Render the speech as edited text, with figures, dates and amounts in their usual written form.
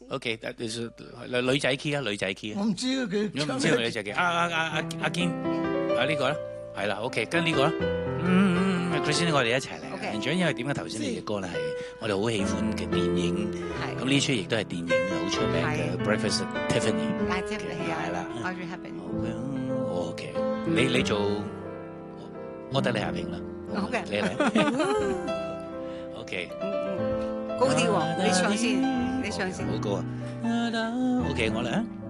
OK，女仔 key 啊，女仔 key 啊。 我唔知啊，佢如果唔知女仔 key，阿堅呢個啦，係啦 ，OK，跟呢個啦。Christine，我哋一齊嚟。 OK 原長，因為點解頭先你嘅歌咧係我哋好喜歡嘅電影，咁呢出亦都係電影好出名嘅 Breakfast at Tiffany。 大姐你係啦 ，Audrey Hepburn。 OK，你做，我等你下評啦。 好嘅， 你嚟。OK。 高啲喎，你唱先，你唱先。 好高啊。OK，我嚟啊。